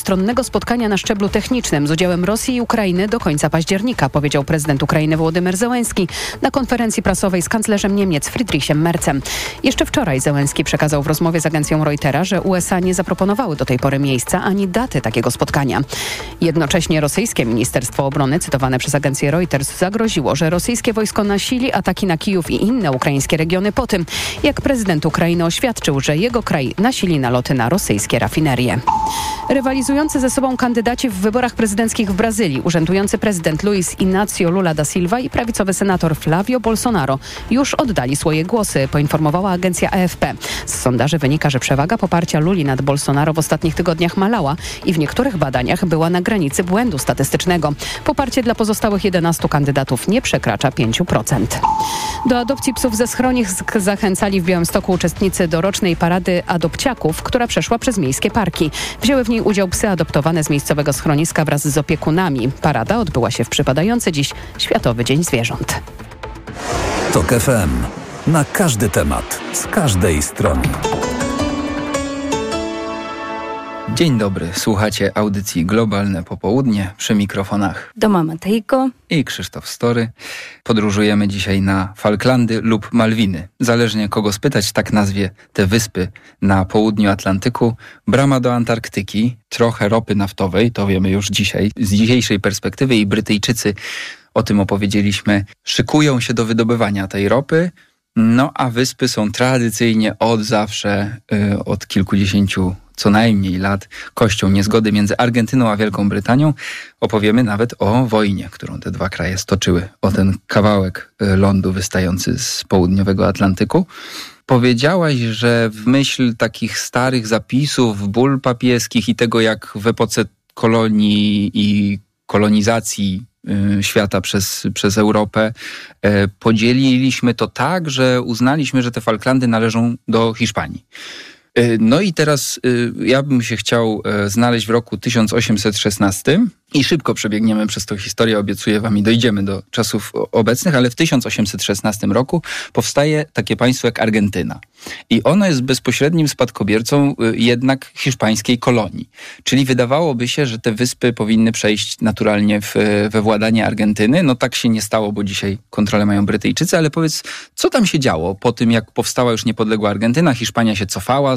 Trójstronnego spotkania na szczeblu technicznym z udziałem Rosji i Ukrainy do końca października, powiedział prezydent Ukrainy Wołodymyr Zełenski na konferencji prasowej z kanclerzem Niemiec Friedrichem Merzem. Jeszcze wczoraj Zełenski przekazał w rozmowie z agencją Reutera, że USA nie zaproponowały do tej pory miejsca ani daty takiego spotkania. Jednocześnie rosyjskie Ministerstwo Obrony, cytowane przez agencję Reuters, zagroziło, że rosyjskie wojsko nasili ataki na Kijów i inne ukraińskie regiony po tym, jak prezydent Ukrainy oświadczył, że jego kraj nasili naloty na rosyjskie rafinerie. Rywalizujący ze sobą kandydaci w wyborach prezydenckich w Brazylii, urzędujący prezydent Luiz Inácio Lula da Silva i prawicowy senator Flávio Bolsonaro już oddali swoje głosy, poinformowała agencja AFP. Z sondaży wynika, że przewaga poparcia Luli nad Bolsonaro w ostatnich tygodniach malała i w niektórych badaniach była na granicy błędu statystycznego. Poparcie dla pozostałych 11 kandydatów nie przekracza 5%. Do adopcji psów ze schronisk zachęcali w Białymstoku uczestnicy dorocznej parady adopciaków, która przeszła przez miejskie parki. Wzięły w niej udział psy adoptowane z miejscowego schroniska wraz z opiekunami. Parada odbyła się w przypadający dziś Światowy Dzień Zwierząt. TOK FM. Na każdy temat, z każdej strony. Dzień dobry, słuchacie audycji Globalne Popołudnie przy mikrofonach Doma Matejko i Krzysztof Story. Podróżujemy dzisiaj na Falklandy lub Malwiny. Zależnie kogo spytać, tak nazwie te wyspy na południu Atlantyku. Brama do Antarktyki, trochę ropy naftowej, to wiemy już dzisiaj, z dzisiejszej perspektywy i Brytyjczycy, o tym opowiedzieliśmy, szykują się do wydobywania tej ropy. No a wyspy są tradycyjnie od zawsze, od kilkudziesięciu co najmniej lat, kością niezgody między Argentyną a Wielką Brytanią. Opowiemy nawet o wojnie, którą te dwa kraje stoczyły, o ten kawałek lądu wystający z południowego Atlantyku. Powiedziałaś, że w myśl takich starych zapisów, ból papieskich i tego, jak w epoce kolonii i kolonizacji świata przez Europę, podzieliliśmy to tak, że uznaliśmy, że te Falklandy należą do Hiszpanii. No i teraz ja bym się chciał znaleźć w roku 1816 i szybko przebiegniemy przez tą historię, obiecuję wam, i dojdziemy do czasów obecnych, ale w 1816 roku powstaje takie państwo jak Argentyna. I ono jest bezpośrednim spadkobiercą jednak hiszpańskiej kolonii. Czyli wydawałoby się, że te wyspy powinny przejść naturalnie we władanie Argentyny. No tak się nie stało, bo dzisiaj kontrolę mają Brytyjczycy, ale powiedz, co tam się działo po tym, jak powstała już niepodległa Argentyna? Hiszpania się cofała,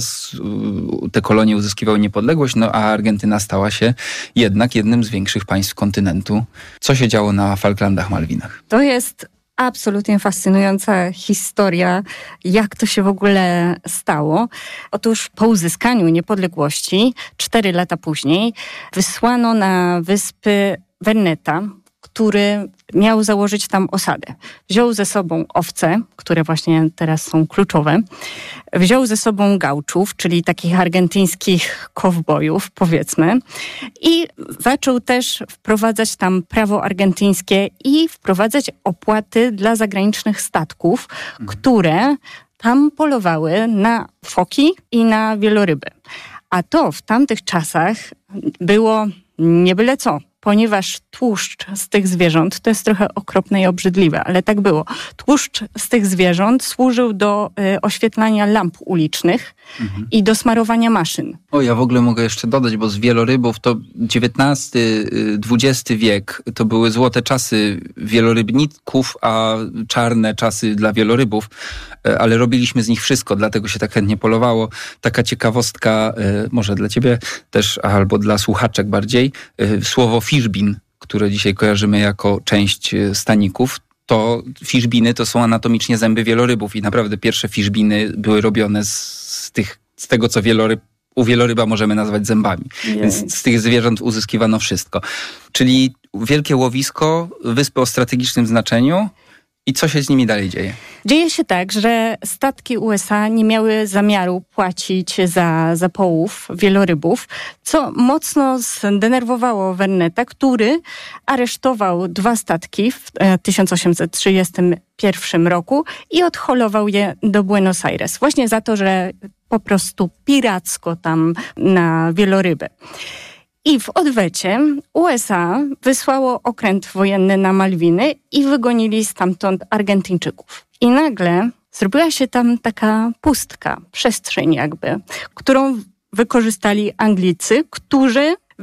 te kolonie uzyskiwały niepodległość, no a Argentyna stała się jednak jednym z większych państw kontynentu. Co się działo na Falklandach, Malwinach? To jest absolutnie fascynująca historia, jak to się w ogóle stało. Otóż po uzyskaniu niepodległości, 4 lata później, wysłano na wyspy Verneta, który miał założyć tam osadę. Wziął ze sobą owce, które właśnie teraz są kluczowe. Wziął ze sobą gauczów, czyli takich argentyńskich kowbojów, powiedzmy. I zaczął też wprowadzać tam prawo argentyńskie i wprowadzać opłaty dla zagranicznych statków, które tam polowały na foki i na wieloryby. A to w tamtych czasach było nie byle co. Ponieważ tłuszcz z tych zwierząt, to jest trochę okropne i obrzydliwe, ale tak było. Tłuszcz z tych zwierząt służył do oświetlania lamp ulicznych i do smarowania maszyn. O, ja w ogóle mogę jeszcze dodać, bo z wielorybów to XIX, XX wiek to były złote czasy wielorybników, a czarne czasy dla wielorybów, ale robiliśmy z nich wszystko, dlatego się tak chętnie polowało. Taka ciekawostka, może dla ciebie też, albo dla słuchaczek bardziej, słowo fiszbin, które dzisiaj kojarzymy jako część staników, to fiszbiny to są anatomicznie zęby wielorybów i naprawdę pierwsze fiszbiny były robione z tego, co u wieloryba możemy nazwać zębami. Więc z tych zwierząt uzyskiwano wszystko. Czyli wielkie łowisko, wyspy o strategicznym znaczeniu. I co się z nimi dalej dzieje? Dzieje się tak, że statki USA nie miały zamiaru płacić za połów wielorybów, co mocno zdenerwowało Verneta, który aresztował 2 statki w 1831 roku i odholował je do Buenos Aires. Właśnie za to, że po prostu piracko tam na wieloryby. I w odwecie USA wysłało okręt wojenny na Malwiny i wygonili stamtąd Argentyńczyków. I nagle zrobiła się tam taka pustka, przestrzeń jakby, którą wykorzystali Anglicy, którzy